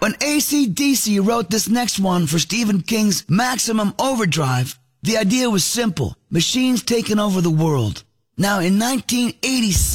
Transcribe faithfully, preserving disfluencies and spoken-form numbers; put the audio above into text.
When A C D C wrote this next one for Stephen King's Maximum Overdrive, the idea was simple: machines taking over the world. Now, in nineteen eighty-six,